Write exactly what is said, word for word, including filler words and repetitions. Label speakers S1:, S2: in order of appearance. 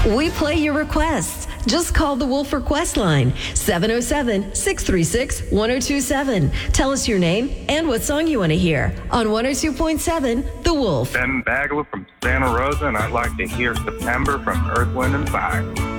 S1: We play your requests. Just call the Wolf Request line, seven oh seven, six three six, one oh two seven. Tell us your name and what song you want to hear on one oh two point seven The Wolf.
S2: Ben Bagler from Santa Rosa, and I'd like to hear September from Earth, Wind and Fire.